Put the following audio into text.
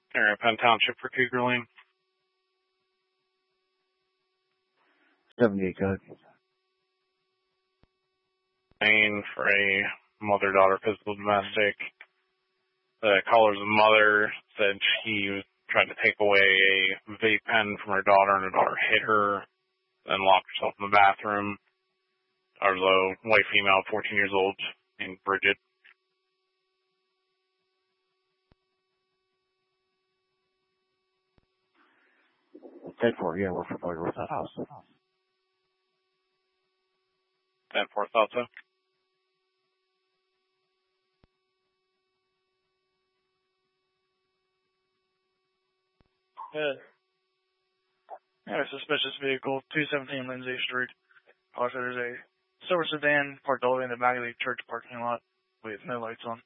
area of Penn Township for Cougar Lane. 78, go ahead. Lane for a mother-daughter physical domestic. The caller's mother said she was trying to take away a vape pen from her daughter, and her daughter hit her, then locked herself in the bathroom. Daughter's a white female, 14 years old, named Bridget. 10-4, yeah, we're familiar with that house. 10-4, thought so. Yeah, a suspicious vehicle, 217 Lindsay Street. Also, there's a silver sedan parked all the way in the back of the church parking lot with no lights on.